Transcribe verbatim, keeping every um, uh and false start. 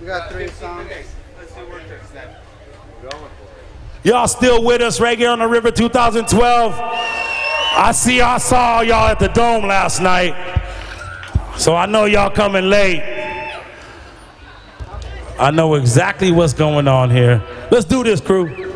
We got three songs. Let's do word tricks then. We're going for it. Y'all still with us, Reggae on the River two thousand twelve? I see I saw y'all at the Dome last night, so I know y'all coming late. I know exactly what's going on here. Let's do this, crew.